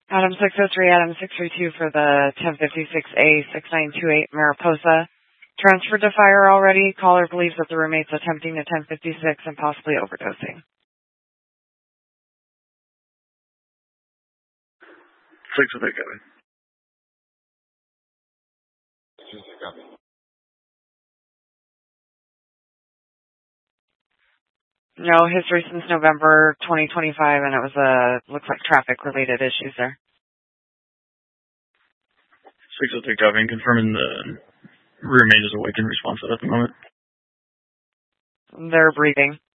Adam 603, Adam 632 for the 1056A 6928 Mariposa. Transferred to fire already. Caller believes that the roommate's attempting a 1056 and possibly overdosing. 603, Kevin. No history since November 2025, and it was looks like traffic-related issues there. 603, Kevin, confirming the roommate is awake and responsive at the moment. They're breathing.